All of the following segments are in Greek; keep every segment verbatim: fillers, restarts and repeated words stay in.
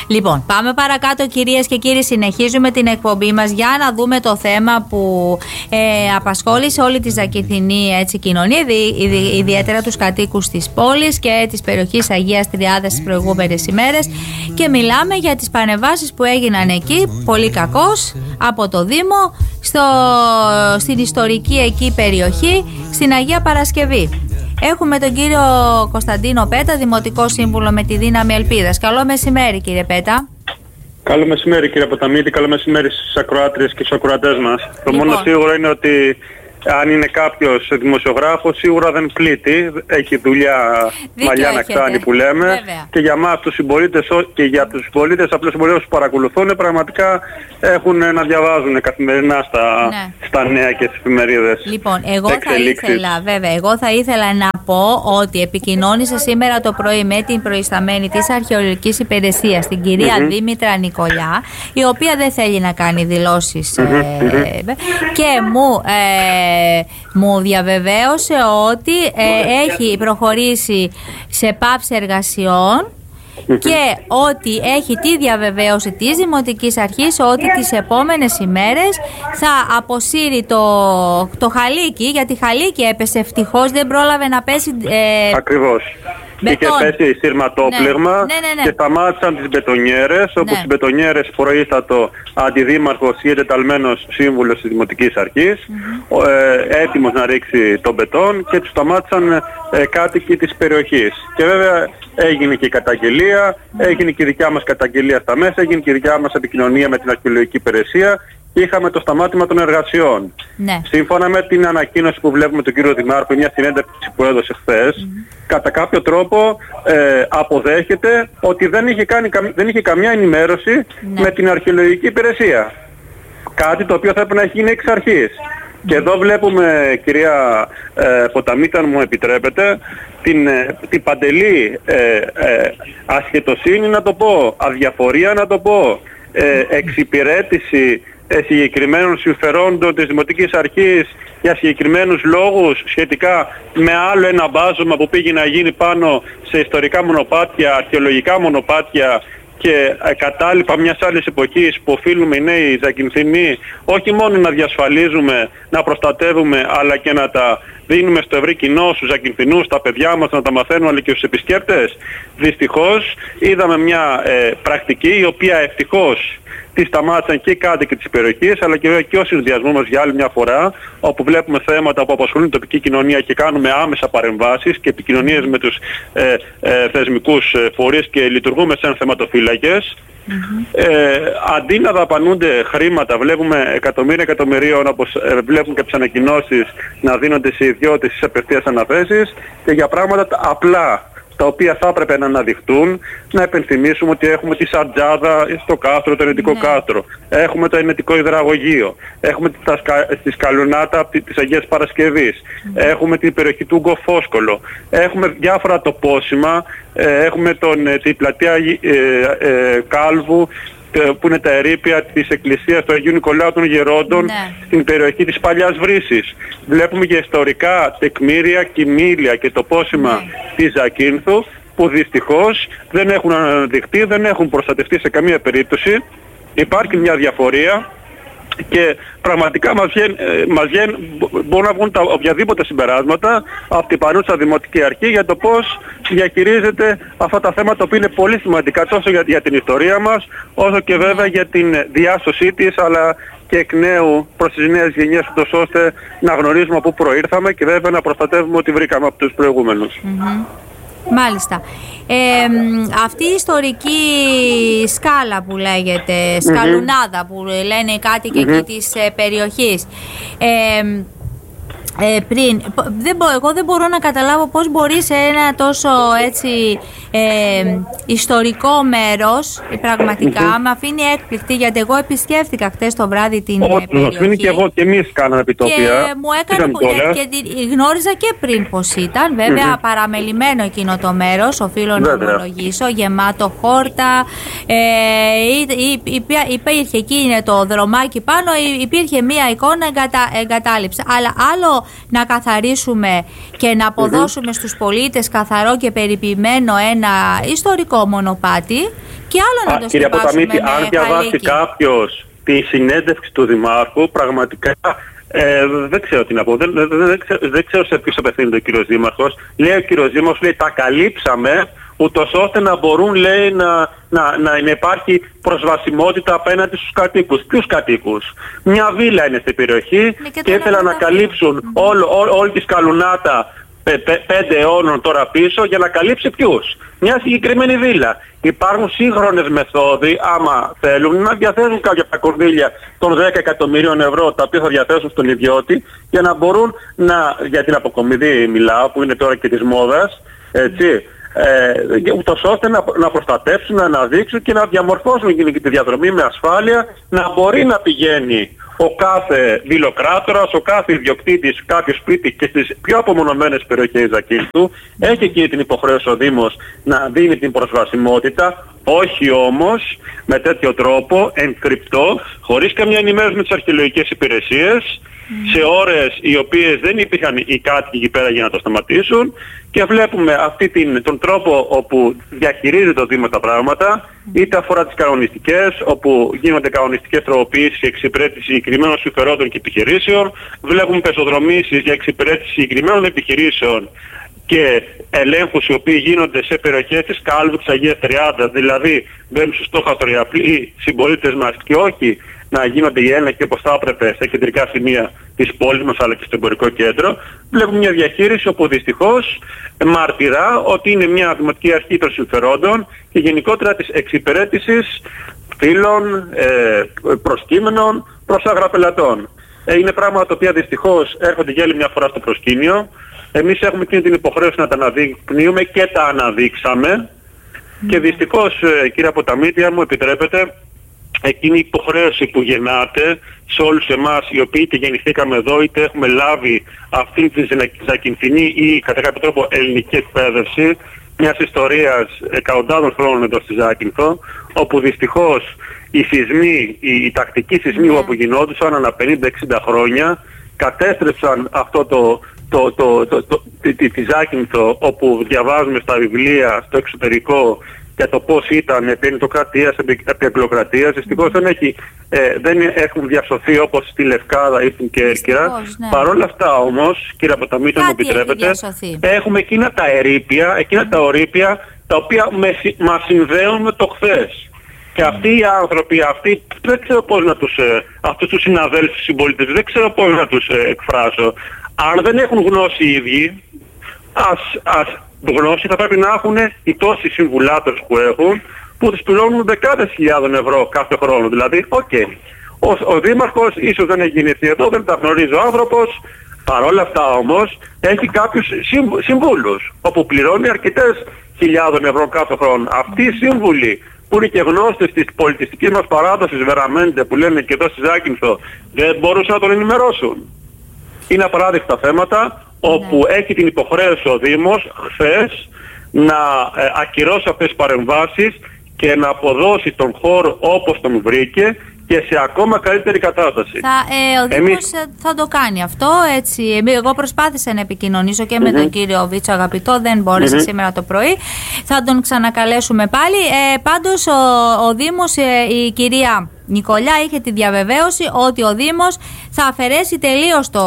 Λοιπόν, πάμε παρακάτω, κυρίες και κύριοι. Συνεχίζουμε την εκπομπή μας για να δούμε το θέμα που ε, απασχόλησε όλη τη Ζακυνθινή έτσι, κοινωνία, ειδι, ειδι, ιδιαίτερα τους κατοίκους της πόλης και της περιοχής Αγίας Τριάδας τις προηγούμενες ημέρες. Και μιλάμε για τις παρεμβάσεις που έγιναν εκεί, πολύ κακώς, από το Δήμο στο, στην ιστορική εκεί περιοχή, στην Αγία Παρασκευή. Έχουμε τον κύριο Κωνσταντίνο Πέτα, Δημοτικό Σύμβουλο με τη δύναμη Ελπίδας. Καλό μεσημέρι, κύριε Πέτα. Καλό μεσημέρι, κύριε Ποταμίτη. Καλό μεσημέρι στις ακροάτριες και στους ακροατές μας. Λοιπόν. Το μόνο σίγουρο είναι ότι αν είναι κάποιος δημοσιογράφος, σίγουρα δεν πλήττει. Έχει δουλειά μαλλιά να κάνει που λέμε. Βέβαια. Και για εμάς τους συμπολίτες και για τους συμπολίτες, απλώς συμπολίτες που παρακολουθούν, πραγματικά έχουν να διαβάζουν καθημερινά στα, ναι. στα νέα και στις εφημερίδες. Λοιπόν, εγώ θα ήθελα, βέβαια, εγώ θα ήθελα να πω ότι επικοινώνησα σήμερα το πρωί με την προϊσταμένη της Αρχαιολογικής Υπηρεσίας, την κυρία mm-hmm. Δήμητρα Νικολιά, η οποία δεν θέλει να κάνει δηλώσεις mm-hmm. ε, και μου... Ε, μου διαβεβαίωσε ότι ε, έχει προχωρήσει σε πάυση εργασιών και ότι έχει τη διαβεβαίωση της Δημοτικής Αρχής ότι τις επόμενες ημέρες θα αποσύρει το, το χαλίκι, γιατί χαλίκι έπεσε, ευτυχώς δεν πρόλαβε να πέσει. Ε, Ακριβώς. Είχε πέσει σειρματόπλεγμα ναι, ναι, ναι, ναι. και σταμάτησαν τις μπετονιέρες, όπου ναι. στις μπετονιέρες προείστατο αντιδήμαρχος ή εντεταλμένος σύμβουλος της Δημοτικής Αρχής, mm-hmm. ε, έτοιμος να ρίξει τον μπετόν, και τους σταμάτησαν ε, κάτοικοι της περιοχής. Και βέβαια έγινε και η καταγγελία, mm-hmm. έγινε και η δικιά μας καταγγελία στα μέσα, έγινε και η δικιά μας επικοινωνία με την Αρχαιολογική Υπηρεσία. Είχαμε το σταμάτημα των εργασιών. Ναι. Σύμφωνα με την ανακοίνωση που βλέπουμε τον κύριο Δημάρχο, μια συνέντευξη που έδωσε χθες, mm-hmm. κατά κάποιο τρόπο ε, αποδέχεται ότι δεν είχε, κάνει, δεν είχε καμιά ενημέρωση ναι. με την Αρχαιολογική Υπηρεσία. Κάτι το οποίο θα έπρεπε να έχει γίνει εξ αρχής. Mm-hmm. Και εδώ βλέπουμε, κυρία ε, Ποταμίτη, αν μου επιτρέπετε, την, ε, την παντελή ε, ε, ασχετοσύνη να το πω, αδιαφορία να το πω, ε, εξυπηρέτηση συγκεκριμένων συμφερόντων της Δημοτικής Αρχής για συγκεκριμένους λόγους σχετικά με άλλο ένα μπάζωμα που πήγε να γίνει πάνω σε ιστορικά μονοπάτια, αρχαιολογικά μονοπάτια και κατάλοιπα μιας άλλης εποχής που οφείλουμε οι νέοι Ζακυνθινοί όχι μόνο να διασφαλίζουμε, να προστατεύουμε, αλλά και να τα δίνουμε στο ευρύ κοινό, στους Ζακυνθινούς, στα παιδιά μας να τα μαθαίνουν, αλλά και στους επισκέπτες. Δυστυχώς είδαμε μια ε, πρακτική η οποία ευτυχώς τη σταμάτησαν και οι κάτοικοι της περιοχής, αλλά και βέβαια και ο συνδυασμός μας για άλλη μια φορά, όπου βλέπουμε θέματα που απασχολούν την τοπική κοινωνία και κάνουμε άμεσα παρεμβάσεις και επικοινωνίες με τους ε, ε, θεσμικούς φορείς και λειτουργούμε σαν θεματοφύλακες. Mm-hmm. Ε, αντί να δαπανούνται χρήματα, βλέπουμε εκατομμύρια εκατομμυρίων, όπως ε, βλέπουμε και τις ανακοινώσεις, να δίνονται σε ιδιώτες στις απευθείας αναθέσεις και για πράγματα απλά, τα οποία θα έπρεπε να αναδειχτούν. Να επενθυμίσουμε ότι έχουμε τη Σαρτζάδα στο κάστρο, το ενετικό ναι. κάστρο. Έχουμε το ενετικό υδραγωγείο. Έχουμε τη Σκαλουνάτα της Αγίας Παρασκευής. Mm. Έχουμε την περιοχή του Γκοφόσκολο. Έχουμε διάφορα τοπόσημα. Έχουμε τον, την πλατεία ε, ε, Κάλβου, που είναι τα ερείπια της Εκκλησίας του Αγίου Νικολάου των Γερόντων ναι. στην περιοχή της Παλιάς Βρύσης. Βλέπουμε και ιστορικά τεκμήρια, κοιμήλια και τοπόσημα ναι. της Ζακύνθου, που δυστυχώς δεν έχουν αναδειχθεί, δεν έχουν προστατευτεί σε καμία περίπτωση. Υπάρχει μια διαφορία και πραγματικά μας βγαίνει, μας βγαίνει, μπορούν να βγουν τα οποιαδήποτε συμπεράσματα από την παρούσα Δημοτική Αρχή για το πώς διαχειρίζεται αυτά τα θέματα που είναι πολύ σημαντικά τόσο για, για την ιστορία μας, όσο και βέβαια για την διάσωσή της, αλλά και εκ νέου προς τις νέες γενιές, ούτως ώστε να γνωρίζουμε από πού προήρθαμε και βέβαια να προστατεύουμε ό,τι βρήκαμε από τους προηγούμενους. Mm-hmm. Μάλιστα. Ε, αυτή η ιστορική σκάλα που λέγεται, σκαλουνάδα που λένε οι κάτοικοι mm-hmm. εκεί της ε, περιοχής, ε, ε, πριν, δεν μπο, εγώ δεν μπορώ να καταλάβω πώς μπορεί σε ένα τόσο έτσι ε, ιστορικό μέρος πραγματικά mm-hmm. με αφήνει έκπληκτη, γιατί εγώ επισκέφθηκα χτες το βράδυ την oh, περιοχή αφήνει και εγώ και εμείς κάναμε επιτόπια και μου έκανε και, και γνώριζα και πριν πως ήταν βέβαια mm-hmm. παραμελημένο εκείνο το μέρος, οφείλω να ομολογήσω, γεμάτο χόρτα, ε, υπήρχε εκεί είναι το δρομάκι πάνω, υπήρχε μία εικόνα εγκατα, εγκατάλειψη, αλλά άλλο να καθαρίσουμε και να αποδώσουμε mm-hmm. στους πολίτες καθαρό και περιποιημένο ένα ιστορικό μονοπάτι, Και άλλο να το κύριε Ποταμίτη, αν διαβάσει χαλίκι. κάποιος τη συνέντευξη του Δημάρχου, πραγματικά ε, δεν ξέρω τι να πω. Δεν, δεν, δεν, ξέρω, δεν ξέρω σε ποιος απευθύνεται ο κύριος Δήμαρχος. Λέει ο κύριος Δήμαρχος, λέει, τα καλύψαμε, ούτως ώστε να μπορούν, λέει, να, να, να, να υπάρχει προσβασιμότητα απέναντι στους κατοίκους. Ποιους κατοίκους? Μια βίλα είναι στην περιοχή και, και ήθελαν να καλύψουν mm. όλη όλ, όλ, τη σκαλουνάτα πε, πε, πέντε αιώνων τώρα πίσω για να καλύψει ποιους? Μια συγκεκριμένη βίλα. Υπάρχουν σύγχρονες μεθόδοι, άμα θέλουν, να διαθέσουν κάποια τα κονδύλια των δέκα εκατομμυρίων ευρώ, τα οποία θα διαθέσουν στον ιδιώτη, για να μπορούν να, για την αποκομιδή μιλάω, που είναι τώρα και της μόδας, έτσι, ε, ούτως ώστε να, να προστατεύσουν, να αναδείξουν και να διαμορφώσουν και τη διαδρομή με ασφάλεια, να μπορεί να πηγαίνει ο κάθε βιλοκράτορας, ο κάθε ιδιοκτήτης κάποιο σπίτι και στις πιο απομονωμένες περιοχές Ζακίνθου, έχει εκεί την υποχρέωση ο Δήμος να δίνει την προσβασιμότητα, όχι όμως με τέτοιο τρόπο, ενκρυπτό, χωρίς καμία ενημέρωση με τις αρχαιολογικές υπηρεσίες, mm. σε ώρες οι οποίες δεν υπήρχαν οι κάτοικοι εκεί πέρα για να το σταματήσουν, και βλέπουμε αυτή την, τον τρόπο όπου διαχειρίζεται το Δήμο τα πράγματα, είτε αφορά τις κανονιστικές, όπου γίνονται κανονιστικές τροποποιήσεις για εξυπηρέτηση συγκεκριμένων συμφερόντων και επιχειρήσεων, βλέπουμε πεζοδρομήσεις για εξυπηρέτηση συγκεκριμένων επιχειρήσεων και ελέγχους οι οποίοι γίνονται σε περιοχές της Κάλβου, της Αγίας Τριάδας, δηλαδή μπαίνουν στο στόχαστρο οι απλοί συμπολίτες μας και όχι να γίνονται οι έλεγχοι όπως θα έπρεπε στα κεντρικά σημεία της πόλης μας αλλά και στο εμπορικό κέντρο. Βλέπουμε μια διαχείριση όπου δυστυχώς μαρτυρά ότι είναι μια δημοτική αρχή των συμφερόντων και γενικότερα της εξυπηρέτησης φύλων, ε, προσκύμενων προς αγραπελατών. Ε, είναι πράγματα τα οποία δυστυχώς έρχονται για άλλη μια φορά στο προσκήνιο. Εμείς έχουμε εκείνη την υποχρέωση να τα αναδεικνύουμε και τα αναδείξαμε. Mm. Και δυστυχώς, κύριε Ποταμίτη, αν μου επιτρέπετε, εκείνη η υποχρέωση που γεννάται σε όλους εμάς οι οποίοι είτε γεννηθήκαμε εδώ είτε έχουμε λάβει αυτή τη ζακυνθινή ή κατά κάποιο τρόπο ελληνική εκπαίδευση μιας ιστορίας εκατοντάδων χρόνων εδώ στη Ζάκυνθο, όπου δυστυχώς οι σεισμοί, οι, οι τακτικοί σεισμοί yeah. όπου γινόντουσαν ανά πενήντα εξήντα χρόνια κατέστρεψαν αυτό το, το, το, το, το, τη, τη, τη Ζάκυνθο, όπου διαβάζουμε στα βιβλία στο εξωτερικό για το πώς ήταν επί ενητοκρατίας, επί αγγλοκρατίας. Δυστυχώς δεν, έχει, ε, δεν έχουν διασωθεί όπως στη Λευκάδα ή στην Κέρκυρα. Ναι. Παρ' όλα αυτά όμως, κύριε Ποταμίτη, αν μου επιτρέπετε, έχουμε εκείνα τα ερείπια, εκείνα mm. τα ορείπια τα οποία με, μας συνδέουν με το χθες. Και αυτοί οι άνθρωποι, αυτοί, δεν ξέρω πώς να τους, ε, αυτούς τους συναδέλφους συμπολίτες, δεν ξέρω πώς να τους ε, εκφράσω. Αν δεν έχουν γνώση οι ίδιοι, ας, ας γνώση θα πρέπει να έχουν οι τόσοι συμβουλάτες που έχουν, που τους πληρώνουν δεκάδες χιλιάδων ευρώ κάθε χρόνο. Δηλαδή, οκ. Okay. Ο, ο Δήμαρχος ίσως δεν έχει γεννηθεί εδώ, δεν τα γνωρίζει ο άνθρωπος. Παρ' όλα αυτά όμως έχει κάποιους συμβούλους, όπου πληρώνει αρκετές χιλιάδων ευρώ κάθε χρόνο. Αυτοί οι σύμβουλοι που είναι και γνώστες της πολιτιστικής μας παράδοσης, Βεραμέντε, που λένε και εδώ στη Ζάκυνθο, δεν μπορούσαν να τον ενημερώσουν. Είναι απαράδεκτα θέματα, όπου ναι. έχει την υποχρέωση ο Δήμος χθες να ε, ακυρώσει αυτές τις παρεμβάσεις και να αποδώσει τον χώρο όπως τον βρήκε και σε ακόμα καλύτερη κατάσταση. Θα, ε, ο Δήμος Εμείς... θα το κάνει αυτό, έτσι. Εγώ προσπάθησα να επικοινωνήσω και mm-hmm. με τον κύριο Βίτσο Αγαπητό, δεν μπόρεσα mm-hmm. σήμερα το πρωί. Θα τον ξανακαλέσουμε πάλι. Ε, πάντως ο, ο Δήμος, ε, η κυρία Νικολιά είχε τη διαβεβαίωση ότι ο Δήμος θα αφαιρέσει τελείως το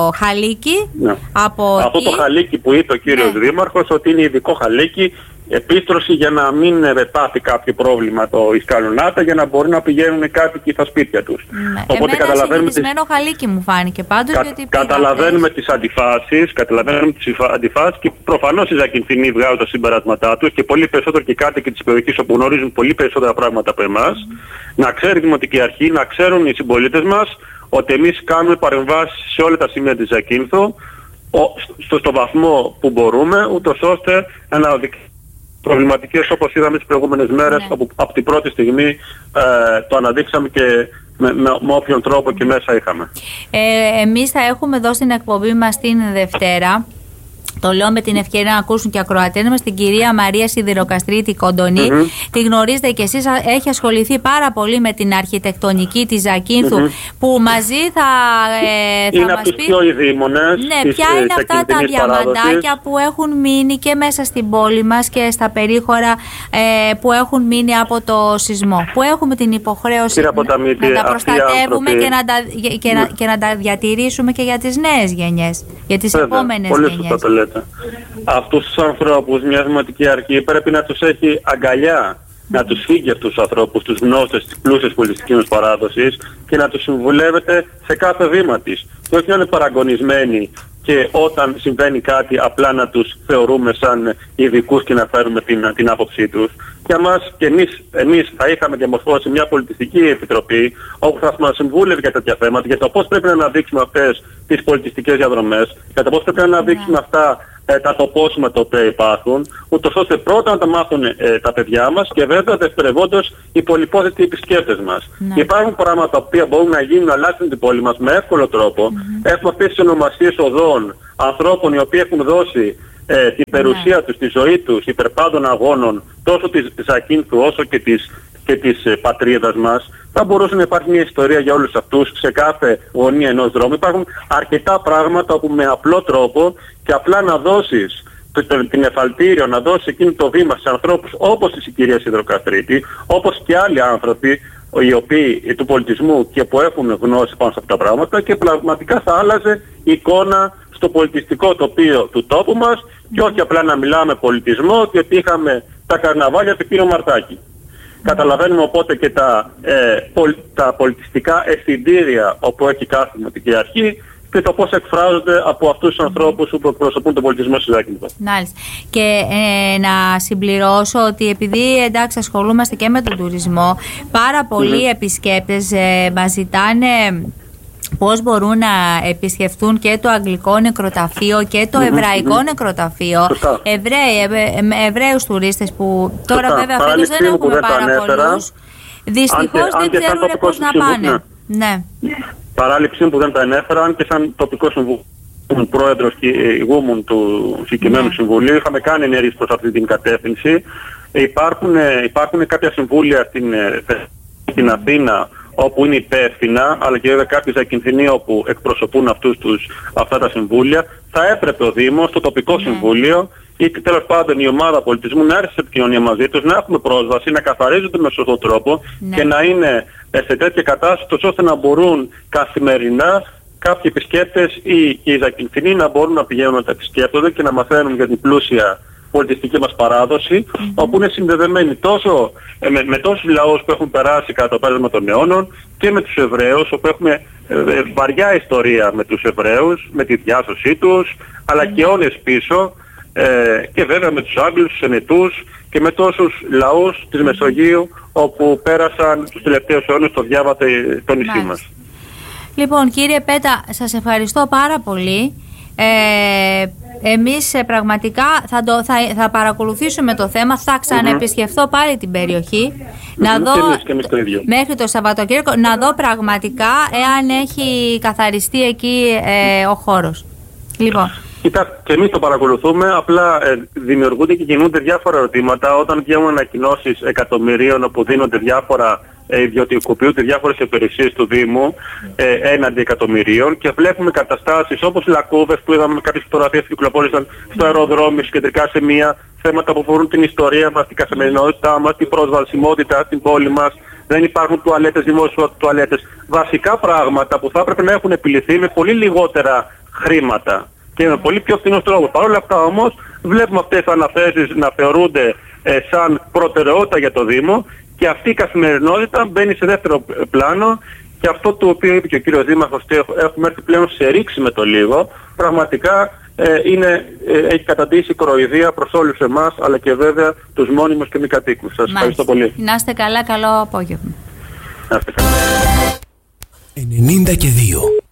χαλίκι ναι. από Αυτό εκεί. το χαλίκι που είπε ο κύριος ναι. Δήμαρχος, ότι είναι ειδικό χαλίκι, επίστρωση για να μην πάθει κάποιο πρόβλημα το Ισκαλονάτα, για να μπορεί να πηγαίνουν οι κάτοικοι στα σπίτια τους. Ναι. Οπότε εμένα καταλαβαίνουμε τις... χαλίκι μου φάνηκε πάντως. Κα... Γιατί καταλαβαίνουμε τις αντιφάσεις, καταλαβαίνουμε τις αντιφάσεις και προφανώς οι Ζακυνθινοί βγάζουν τα συμπεράσματά τους και πολύ περισσότερο και οι κάτοικοι της περιοχής όπου γνωρίζουν πολύ περισσότερα πράγματα από εμάς. Mm. Να ξέρει η Δημοτική Αρχή, να ξέρουν οι συμπολίτες μας ότι εμείς κάνουμε παρεμβάσεις σε όλα τα σημεία της Ζακύνθου στο, στο βαθμό που μπορούμε, ούτως ώστε να οδηγήσουμε προβληματικές όπως είδαμε τις προηγούμενες μέρες, ναι. όπου από την πρώτη στιγμή ε, το αναδείξαμε και με, με, με όποιον τρόπο και μέσα είχαμε. Ε, εμείς θα έχουμε εδώ στην εκπομπή μας την Δευτέρα το λέω με την ευκαιρία να ακούσουν και ακροατές μας, την κυρία Μαρία Σιδηροκαστρίτη Κοντονή. Mm-hmm. Τη γνωρίζετε και εσείς, έχει ασχοληθεί πάρα πολύ με την αρχιτεκτονική της Ζακίνθου, mm-hmm. που μαζί θα, ε, θα είναι μας πει... πει πιο ειδήμονες ναι, ποια είναι αυτά τα διαμαντάκια που έχουν μείνει και μέσα στην πόλη μας και στα περίχωρα ε, που έχουν μείνει από το σεισμό, που έχουμε την υποχρέωση να, να τα προστατεύουμε και να τα, και, να, και να τα διατηρήσουμε και για τις νέες γενιές, για τις Βέβαια, επόμενες πολύ γενιές. Σωστά το λέτε. Αυτούς τους ανθρώπους μια δημοτική αρχή πρέπει να τους έχει αγκαλιά, mm. να τους φύγει αυτούς τους ανθρώπους, τους γνώστες της πλούσιας πολιτιστικής μας παράδοσης και να τους συμβουλεύετε σε κάθε βήμα της. Και όχι να είναι παραγωνισμένοι και όταν συμβαίνει κάτι απλά να τους θεωρούμε σαν ειδικούς και να φέρουμε την, την άποψή τους. Για μας και εμείς, εμείς θα είχαμε διαμορφώσει μια πολιτιστική επιτροπή όπου θα μας συμβούλευε για τέτοια θέματα, για το πώς πρέπει να αναδείξουμε αυτές τις πολιτιστικές διαδρομές, για το πώς πρέπει να αναδείξουμε yeah. αυτά ε, τα τοπόσημα τα οποία υπάρχουν, ούτως ώστε πρώτα να τα μάθουν ε, τα παιδιά μας και βέβαια δευτερευόντως οι πολυπόθετοι επισκέπτες μας. Yeah. Υπάρχουν πράγματα τα οποία μπορούν να γίνουν να αλλάξουν την πόλη μας με εύκολο τρόπο. Mm-hmm. Έχουμε αυτές τις ονομασίες οδών ανθρώπων οι οποίοι έχουν δώσει Ε, την περιουσία yeah. τους, τη ζωή τους, υπερπάντων αγώνων, τόσο της Ζακίνθου όσο και της, και της ε, πατρίδας μας, θα μπορούσε να υπάρχει μια ιστορία για όλους αυτούς σε κάθε γωνία ενός δρόμου. Υπάρχουν αρκετά πράγματα όπου με απλό τρόπο και απλά να δώσεις την εφαλτήριο, να δώσεις εκείνο το βήμα σε ανθρώπους όπως η κυρία Σιδηροκαστρίτη, όπως και άλλοι άνθρωποι οι οποίοι του πολιτισμού και που έχουν γνώση πάνω σε αυτά τα πράγματα, και πραγματικά θα άλλαζε η εικόνα στο πολιτιστικό τοπίο του τόπου μας και όχι απλά να μιλάμε πολιτισμό, διότι είχαμε τα καρναβάλια του κύριου Μαρτάκη. Mm. Καταλαβαίνουμε οπότε και τα, ε, πολ, τα πολιτιστικά αισθητήρια όπου έχει κάθε δημοτική αρχή και το πώς εκφράζονται από αυτούς τους ανθρώπους που εκπροσωπούν τον πολιτισμό στη Ζάκυνθο. Μάλιστα. Και ε, να συμπληρώσω ότι επειδή εντάξει ασχολούμαστε και με τον τουρισμό, πάρα πολλοί mm-hmm. επισκέπτες ε, μας ζητάνε πώς μπορούν να επισκεφτούν και το αγγλικό νεκροταφείο και το εβραϊκό mm-hmm. νεκροταφείο. Εβραίοι, ευ, Εβραίους τουρίστες που τώρα Σωστά. βέβαια φέτος δεν έχουμε πάρα πολλούς. Δυστυχώς δεν ξέρουν πώς να πάνε. Ναι. Παράληψη που δεν τα ανέφεραν και σαν τοπικό συμβούλιο, πρόεδρος και ηγούμουν του συγκεκριμένου yeah. συμβουλίου, είχαμε κάνει ενέργειες προς αυτή την κατεύθυνση. Υπάρχουν, υπάρχουν κάποια συμβούλια στην, στην Αθήνα όπου είναι υπεύθυνα, αλλά και βέβαια κάποιοι Ζακυνθινοί όπου εκπροσωπούν αυτούς τους, αυτά τα συμβούλια. Θα έπρεπε ο Δήμος, το τοπικό yeah. συμβούλιο ή τέλος πάντων η ομάδα πολιτισμού να έρθει σε επικοινωνία μαζί τους, να έχουμε πρόσβαση, να καθαρίζονται με σωστό τρόπο yeah. και να είναι σε τέτοια κατάσταση ώστε να μπορούν καθημερινά κάποιοι επισκέπτες ή και οι Ζακυνθινοί να μπορούν να πηγαίνουν να τα επισκέπτονται και να μαθαίνουν για την πλούσια πολιτιστική μας παράδοση, mm-hmm. όπου είναι συνδεδεμένοι τόσο ε, με, με τόσους λαούς που έχουν περάσει κατά το πέρασμα των αιώνων και με τους Εβραίους, όπου έχουμε ε, ε, βαριά ιστορία με τους Εβραίους, με τη διάσωσή τους, αλλά mm-hmm. και αιώνες πίσω, ε, και βέβαια με τους Άγγλους, τους Ενετούς και με τόσους λαούς της Μεσογείου όπου πέρασαν τους τελευταίους αιώνες το διάβατε το νησί μας. Λοιπόν, κύριε Πέτα, σας ευχαριστώ πάρα πολύ. Ε, εμείς ε, πραγματικά θα, το, θα, θα παρακολουθήσουμε το θέμα, θα ξαναεπισκεφθώ mm-hmm. πάλι την περιοχή mm-hmm. να δω, και εμείς, και εμείς το ίδιο. Μέχρι το Σαββατοκύριακο, να δω πραγματικά εάν έχει καθαριστεί εκεί ε, ο χώρος. Λοιπόν. Κοίτα, και εμείς το παρακολουθούμε, απλά ε, δημιουργούνται και κινούνται διάφορα ερωτήματα όταν βγαίνουν ανακοινώσεις εκατομμυρίων όπου δίνονται διάφορα, ε, ιδιωτικοποιούνται διάφορες υπηρεσίες του Δήμου ε, έναντι εκατομμυρίων και βλέπουμε καταστάσεις όπως Λακκούβες που είδαμε κάποιες φωτογραφίες που κυκλοφόρησαν στο αεροδρόμιο, στις κεντρικά σημεία, θέματα που αφορούν την ιστορία μας, την καθημερινότητά μας, την προσβασιμότητα στην πόλη μας. Δεν υπάρχουν τουαλέτες, δημόσιες τουαλέτες. Βασικά πράγματα που θα έπρεπε να έχουν επιληθεί με πολύ λιγότερα χρήματα και με πολύ πιο φθηνός τρόπο. Παρ' όλα αυτά όμως βλέπουμε αυτές τις αναθέσεις να θεωρούνται ε, σαν προτεραιότητα για το Δήμο και αυτή η καθημερινότητα μπαίνει σε δεύτερο πλάνο και αυτό το οποίο είπε και ο κύριος Δήμαρχος ότι έχουμε έρθει πλέον σε ρήξη με το λίγο, πραγματικά ε, είναι, ε, έχει καταντήσει κοροϊδία προς όλους εμάς αλλά και βέβαια τους μόνιμους και μη κατοίκους. Σας Μάλιστα. ευχαριστώ πολύ. Να είστε καλά, καλό απόγευμα. Να είστε καλά. ενενήντα και δύο